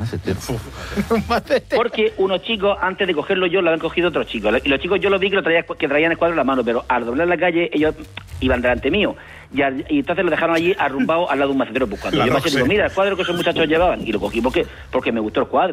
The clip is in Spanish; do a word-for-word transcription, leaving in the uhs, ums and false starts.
macetero? Un macetero. Porque unos chicos, antes de cogerlo yo, lo habían cogido otros chicos. Y los chicos yo los vi que, lo traía, que traían el cuadro en la mano, pero al doblar la calle, ellos iban delante mío. Y, al, y entonces lo dejaron allí arrumbado al lado de un macetero buscando. Claro, yo me sí. digo, mira, el cuadro que esos muchachos llevaban. Y lo cogí porque, porque me gustó el cuadro.